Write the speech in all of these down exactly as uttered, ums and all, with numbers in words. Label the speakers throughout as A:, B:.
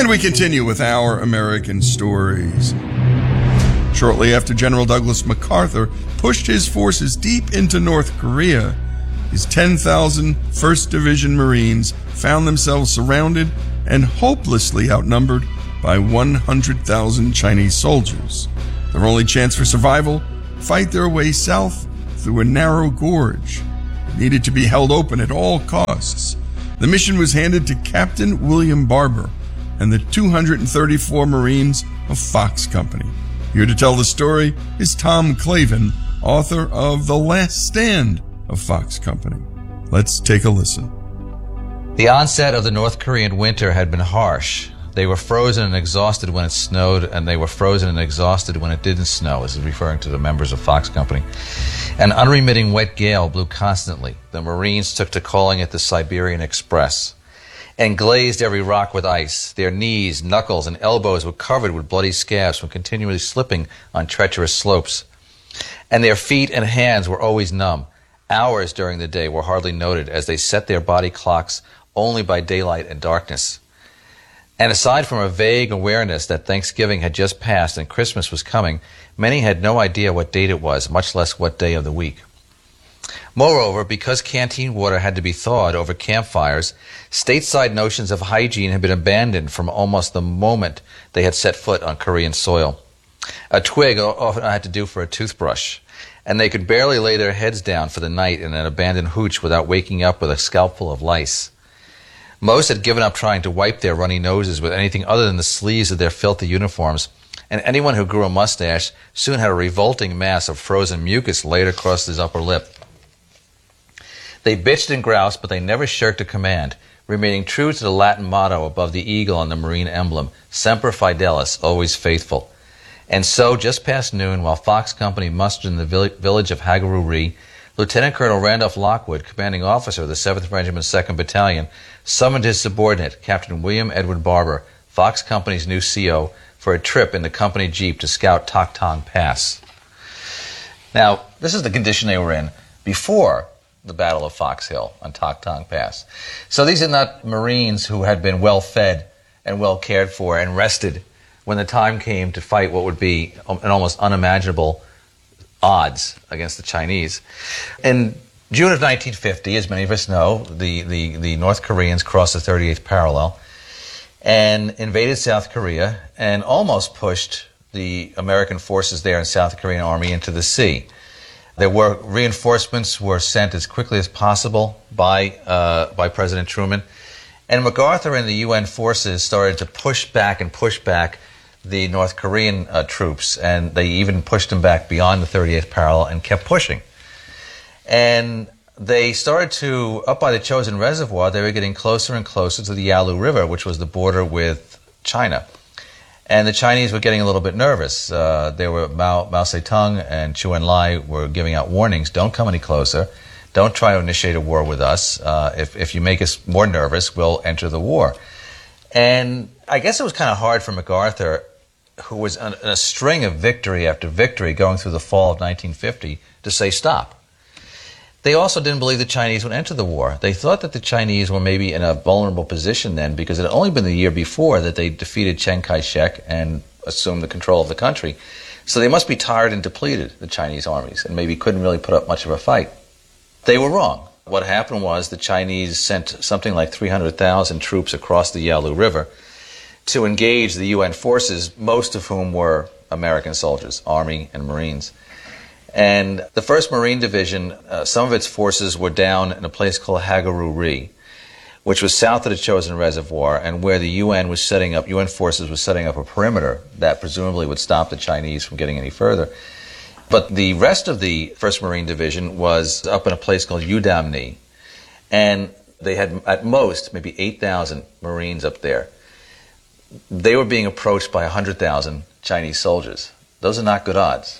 A: And we continue with our American stories. Shortly after General Douglas MacArthur pushed his forces deep into North Korea, his ten thousand first Division Marines found themselves surrounded and hopelessly outnumbered by one hundred thousand Chinese soldiers. Their only chance for survival, fight their way south through a narrow gorge. It needed to be held open at all costs. The mission was handed to Captain William Barber and the two hundred thirty-four Marines of Fox Company. Here to tell the story is Tom Clavin, author of The Last Stand of Fox Company. Let's take a listen.
B: The onset of the North Korean winter had been harsh. They were frozen and exhausted when it snowed, and they were frozen and exhausted when it didn't snow. This is referring to the members of Fox Company. An unremitting wet gale blew constantly. The Marines took to calling it the Siberian Express, and glazed every rock with ice. Their knees, knuckles, and elbows were covered with bloody scabs from continually slipping on treacherous slopes. And their feet and hands were always numb. Hours during the day were hardly noted, as they set their body clocks only by daylight and darkness. And aside from a vague awareness that Thanksgiving had just passed and Christmas was coming, many had no idea what date it was, much less what day of the week. Moreover, because canteen water had to be thawed over campfires, stateside notions of hygiene had been abandoned from almost the moment they had set foot on Korean soil. A twig often had to do for a toothbrush, and they could barely lay their heads down for the night in an abandoned hooch without waking up with a scalpful of lice. Most had given up trying to wipe their runny noses with anything other than the sleeves of their filthy uniforms, and anyone who grew a mustache soon had a revolting mass of frozen mucus laid across his upper lip. They bitched and groused, but they never shirked a command, remaining true to the Latin motto above the eagle on the Marine emblem, Semper Fidelis, always faithful. And so, just past noon, while Fox Company mustered in the village of Hagaru-ri, Lieutenant Colonel Randolph Lockwood, commanding officer of the seventh Regiment second Battalion, summoned his subordinate, Captain William Edward Barber, Fox Company's new C O, for a trip in the company jeep to scout Tok Tong Pass. Now, this is the condition they were in before the Battle of Fox Hill on Tok Tong Pass. So these are not Marines who had been well fed and well cared for and rested when the time came to fight what would be an almost unimaginable odds against the Chinese. In June of nineteen fifty, as many of us know, the, the, the North Koreans crossed the thirty-eighth parallel and invaded South Korea and almost pushed the American forces there in South Korean Army into the sea. There were reinforcements were sent as quickly as possible by uh, by President Truman, and MacArthur and the U N forces started to push back and push back the North Korean uh, troops, and they even pushed them back beyond the thirty-eighth parallel and kept pushing. And they started to, up by the Chosin Reservoir, they were getting closer and closer to the Yalu River, which was the border with China. And the Chinese were getting a little bit nervous. Uh, they were Mao, Mao Zedong and Chu Enlai were giving out warnings: don't come any closer, don't try to initiate a war with us. Uh, if, if you make us more nervous, we'll enter the war. And I guess it was kind of hard for MacArthur, who was in a string of victory after victory going through the fall of nineteen fifty, to say stop. They also didn't believe the Chinese would enter the war. They thought that the Chinese were maybe in a vulnerable position then, because it had only been the year before that they defeated Chiang Kai-shek and assumed the control of the country. So they must be tired and depleted, the Chinese armies, and maybe couldn't really put up much of a fight. They were wrong. What happened was the Chinese sent something like three hundred thousand troops across the Yalu River to engage the U N forces, most of whom were American soldiers, Army and Marines. And the first Marine Division, uh, some of its forces were down in a place called Hagaru-ri, which was south of the Chosin Reservoir, and where the U N was setting up, U N forces was setting up a perimeter that presumably would stop the Chinese from getting any further. But the rest of the first Marine Division was up in a place called Udamni, and they had at most maybe eight thousand Marines up there. They were being approached by one hundred thousand Chinese soldiers. Those are not good odds.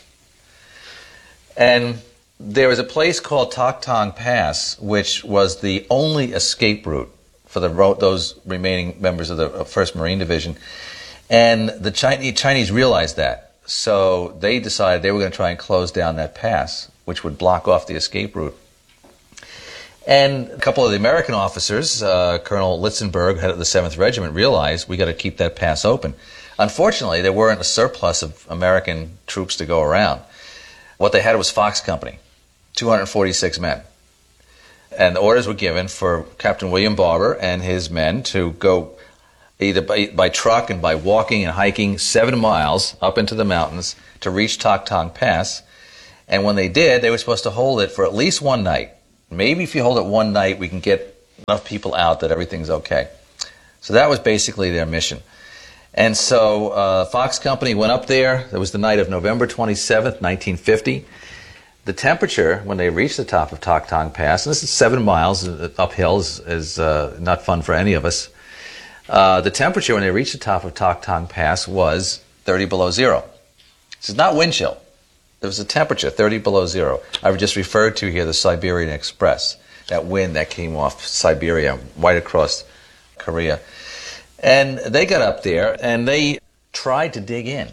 B: And there was a place called Tok Tong Pass, which was the only escape route for the those remaining members of the first Marine Division. And the Chinese, Chinese realized that. So they decided they were going to try and close down that pass, which would block off the escape route. And a couple of the American officers, uh, Colonel Litzenberg, head of the seventh Regiment, realized we got to keep that pass open. Unfortunately, there weren't a surplus of American troops to go around. What they had was Fox Company, two hundred forty-six men. And the orders were given for Captain William Barber and his men to go either by, by truck and by walking and hiking seven miles up into the mountains to reach Tok Tong Pass. And when they did, they were supposed to hold it for at least one night. Maybe if you hold it one night, we can get enough people out that everything's okay. So that was basically their mission. And so uh, Fox Company went up there. It was the night of November twenty-seventh, nineteen fifty. The temperature, when they reached the top of Tok Tong Pass, and this is seven miles uphill, is, is uh, not fun for any of us. Uh, the temperature when they reached the top of Tok Tong Pass was thirty below zero. This is not wind chill. There was a temperature, thirty below zero. I've just referred to here the Siberian Express, that wind that came off Siberia, right across Korea. And they got up there, and they tried to dig in.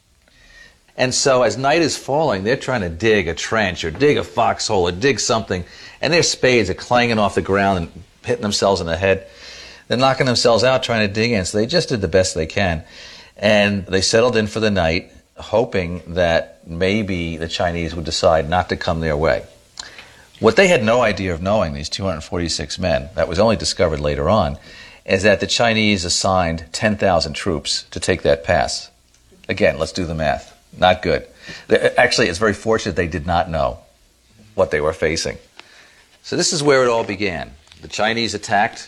B: And so as night is falling, they're trying to dig a trench or dig a foxhole or dig something, and their spades are clanging off the ground and hitting themselves in the head. They're knocking themselves out trying to dig in, so they just did the best they can. And they settled in for the night, hoping that maybe the Chinese would decide not to come their way. What they had no idea of knowing, these two hundred forty-six men, that was only discovered later on, is that the Chinese assigned ten thousand troops to take that pass. Again, let's do the math. Not good. Actually, it's very fortunate they did not know what they were facing. So this is where it all began. The Chinese attacked.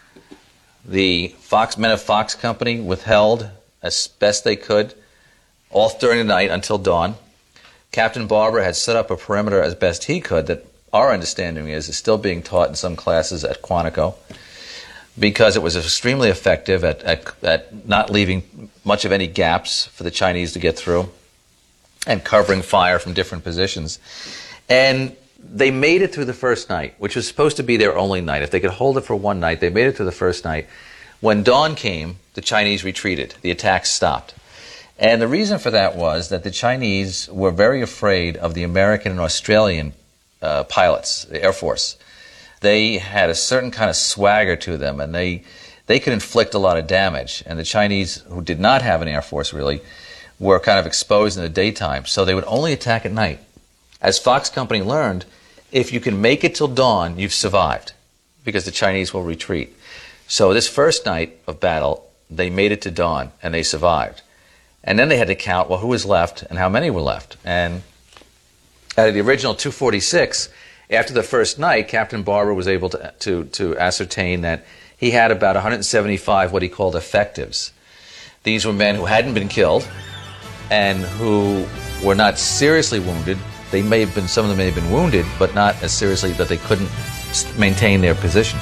B: The Fox, men of Fox Company withheld as best they could, all during the night until dawn. Captain Barber had set up a perimeter as best he could that our understanding is is still being taught in some classes at Quantico, because it was extremely effective at, at, at not leaving much of any gaps for the Chinese to get through and covering fire from different positions. And they made it through the first night, which was supposed to be their only night. If they could hold it for one night, they made it through the first night. When dawn came, the Chinese retreated. The attacks stopped. And the reason for that was that the Chinese were very afraid of the American and Australian uh, pilots, the Air Force. They had a certain kind of swagger to them, and they they could inflict a lot of damage. And the Chinese, who did not have an Air Force really, were kind of exposed in the daytime, so they would only attack at night. As Fox Company learned, if you can make it till dawn, you've survived, because the Chinese will retreat. So this first night of battle, they made it to dawn, and they survived. And then they had to count, well, who was left and how many were left. And out of the original two forty-six, after the first night, Captain Barber was able to, to, to ascertain that he had about one hundred seventy-five what he called effectives. These were men who hadn't been killed and who were not seriously wounded. They may have been, some of them may have been wounded, but not as seriously that they couldn't maintain their position.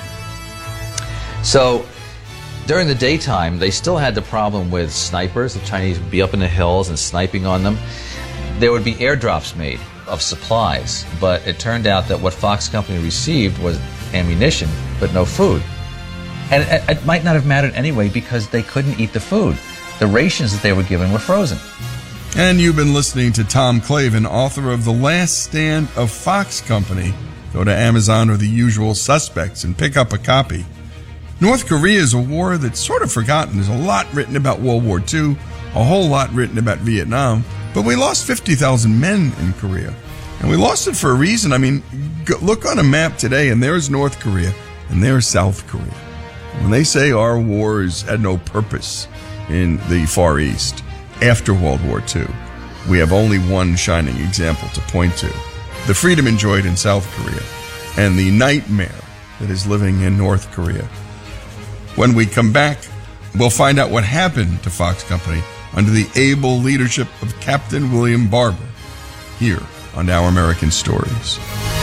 B: So during the daytime, they still had the problem with snipers. The Chinese would be up in the hills and sniping on them. There would be airdrops made of supplies, but it turned out that what Fox Company received was ammunition, but no food. And it, it might not have mattered anyway, because they couldn't eat the food. The rations that they were given were frozen.
A: And you've been listening to Tom Clavin, author of The Last Stand of Fox Company. Go to Amazon or the usual suspects and pick up a copy. North Korea is a war that's sort of forgotten. There's a lot written about World War Two, a whole lot written about Vietnam, but we lost fifty thousand men in Korea. And we lost it for a reason. I mean, go, look on a map today, and there's North Korea, and there's South Korea. When they say our wars had no purpose in the Far East after World War Two, we have only one shining example to point to: the freedom enjoyed in South Korea and the nightmare that is living in North Korea. When we come back, we'll find out what happened to Fox Company under the able leadership of Captain William Barber, here on Our American Stories.